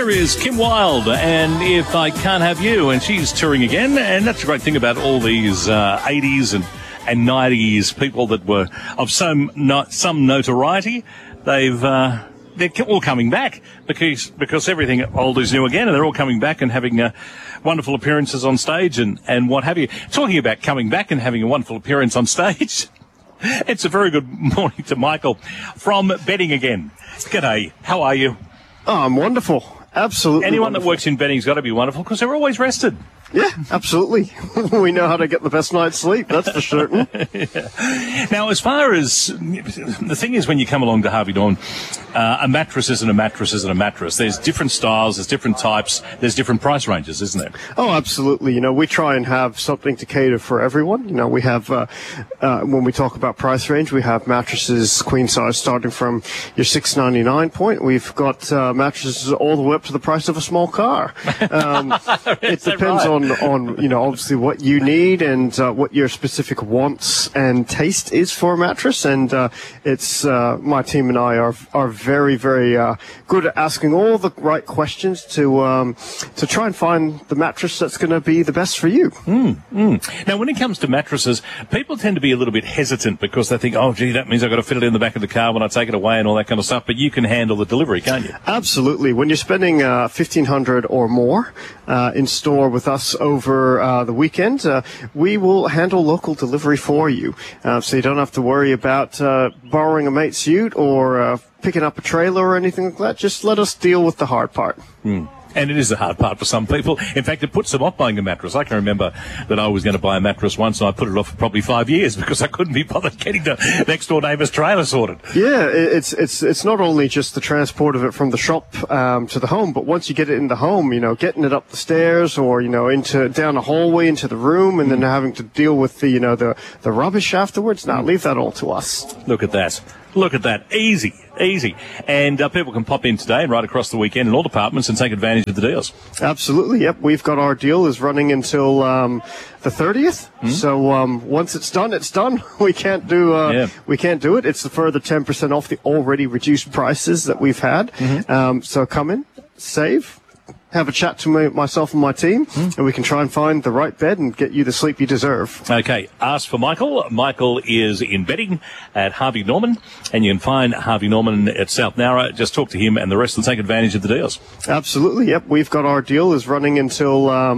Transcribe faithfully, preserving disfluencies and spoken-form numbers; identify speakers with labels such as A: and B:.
A: There is Kim Wilde, and If I Can't Have You, and she's touring again, and that's a great thing about all these uh, eighties and, and nineties people that were of some no, some notoriety. They've uh, they're all coming back because because everything old is new again, and they're all coming back and having uh, wonderful appearances on stage and, and what have you. Talking about coming back and having a wonderful appearance on stage, it's a very good morning to Michael from Bedding again. G'day, how are you?
B: Oh, I'm wonderful. Absolutely.
A: Anyone
B: wonderful.
A: that works in bedding's got to be wonderful because they're always rested.
B: Yeah, absolutely. We know how to get the best night's sleep, that's for certain.
A: Yeah. Now, as far as the thing is, when you come along to Harvey Norman, uh, a mattress isn't a mattress isn't a mattress. There's different styles, there's different types, there's different price ranges, isn't there?
B: Oh, absolutely. You know, we try and have something to cater for everyone. You know, we have, uh, uh, when we talk about price range, we have mattresses queen size starting from your six ninety-nine point. We've got uh, mattresses all the way up to the price of a small car. Um, it depends
A: right?
B: on on, you know, obviously what you need and uh, what your specific wants and taste is for a mattress. And uh, it's uh, my team and I are are very, very uh, good at asking all the right questions to um, to try and find the mattress that's going to be the best for you.
A: Mm, mm. Now, when it comes to mattresses, people tend to be a little bit hesitant because they think, oh, gee, that means I've got to fit it in the back of the car when I take it away and all that kind of stuff. But you can handle the delivery, can't you?
B: Absolutely. When you're spending uh, fifteen hundred dollars or more uh, in store with us over uh, the weekend, uh, we will handle local delivery for you. Uh, so you don't have to worry about uh, borrowing a mate's ute or uh, picking up a trailer or anything like that. Just let us deal with the hard part.
A: Mm. And it is the hard part for some people. In fact, it puts them off buying a mattress. I can remember that I was going to buy a mattress once and I put it off for probably five years because I couldn't be bothered getting the next door neighbour's trailer sorted.
B: Yeah, it's it's it's not only just the transport of it from the shop um, to the home, but once you get it in the home, you know, getting it up the stairs or, you know, into down a hallway into the room and then having to deal with the, you know, the, the rubbish afterwards. Now, leave that all to us.
A: Look at that. Look at that. Easy, easy. And uh, people can pop in today and right across the weekend in all departments and take advantage of the deals.
B: Absolutely. Yep. We've got our deal is running until um, the thirtieth. Mm-hmm. So um, once it's done, it's done. We can't do uh, yeah. we can't do it. It's a further ten percent off the already reduced prices that we've had. Mm-hmm. Um, so come in, save. Have a chat to me, myself and my team, mm. and we can try and find the right bed and get you the sleep you deserve.
A: Okay, ask for Michael. Michael is in Bedding at Harvey Norman, and you can find Harvey Norman at South Nowra. Just talk to him and the rest and take advantage of the deals.
B: Absolutely, yep. We've got our deal is running until... Um,